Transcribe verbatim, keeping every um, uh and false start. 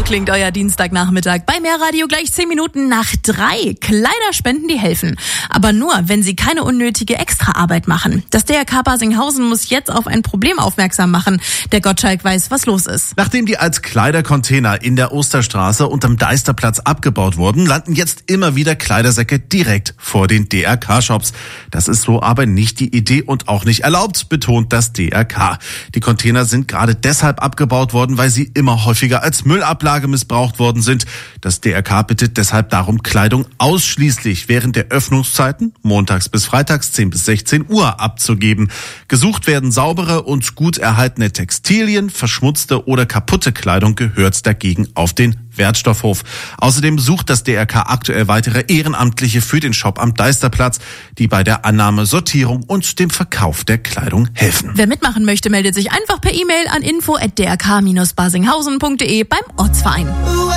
klingt euer Dienstagnachmittag bei Mehrradio gleich zehn Minuten nach drei. Kleiderspenden, die helfen. Aber nur, wenn sie keine unnötige Extraarbeit machen. Das D R K Barsinghausen muss jetzt auf ein Problem aufmerksam machen. Der Gottschalk weiß, was los ist. Nachdem die als Kleidercontainer in der Osterstraße und am Deisterplatz abgebaut wurden, landen jetzt immer wieder Kleidersäcke direkt vor den D R K-Shops. Das ist so aber nicht die Idee und auch nicht erlaubt, betont das D R K. Die Container sind gerade deshalb abgebaut worden, weil sie immer häufiger als Müllablage missbraucht worden sind. Das D R K bittet deshalb darum, Kleidung ausschließlich während der Öffnungszeiten, montags bis freitags zehn bis sechzehn Uhr, abzugeben. Gesucht werden saubere und gut erhaltene Textilien, verschmutzte oder kaputte Kleidung gehört dagegen auf den Wertstoffhof. Außerdem sucht das D R K aktuell weitere Ehrenamtliche für den Shop am Deisterplatz, die bei der Annahme, Sortierung und dem Verkauf der Kleidung helfen. Wer mitmachen möchte, meldet sich einfach per E-Mail an info at d r k dash barsinghausen punkt d e beim Ortsverein.